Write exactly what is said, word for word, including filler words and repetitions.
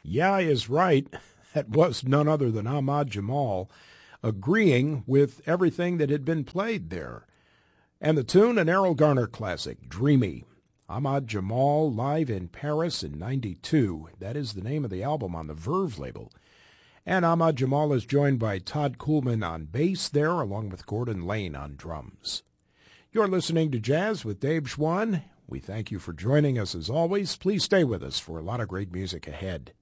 Yeah is right. That was none other than Ahmad Jamal, agreeing with everything that had been played there. And the tune, an Errol Garner classic, Dreamy. Ahmad Jamal live in Paris in ninety-two. That is the name of the album on the Verve label. And Ahmad Jamal is joined by Todd Coolman on bass there, along with Gordon Lane on drums. You're listening to Jazz with Dave Schwann. We thank you for joining us as always. Please stay with us for a lot of great music ahead.